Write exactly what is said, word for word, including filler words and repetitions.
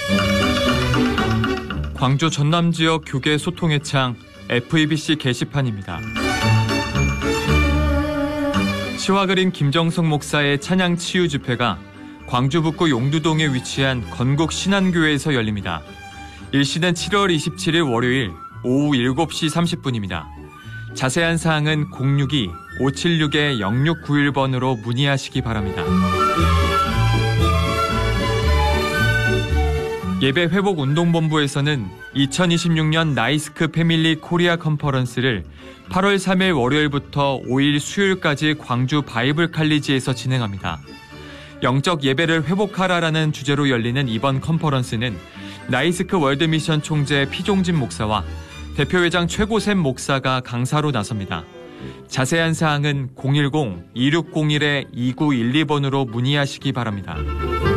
광주 전남 지역 교계 소통의 창 에프이비씨 게시판입니다. 시와 그린 김정석 목사의 찬양 치유 집회가 광주 북구 용두동에 위치한 건국 신안교회에서 열립니다. 일시는 칠월 이십칠일 월요일 오후 일곱 시 삼십 분입니다. 자세한 사항은 공육이 오칠육 영육구일 번으로 문의하시기 바랍니다. 예배회복운동본부에서는 이천이십육 년 나이스크 패밀리 코리아 컨퍼런스를 팔월 삼일 월요일부터 오일 수요일까지 광주 바이블 칼리지에서 진행합니다. 영적 예배를 회복하라라는 주제로 열리는 이번 컨퍼런스는 나이스크 월드미션 총재 피종진 목사와 대표회장 최고샘 목사가 강사로 나섭니다. 자세한 사항은 공일공 이육공일 이구일이 번으로 문의하시기 바랍니다.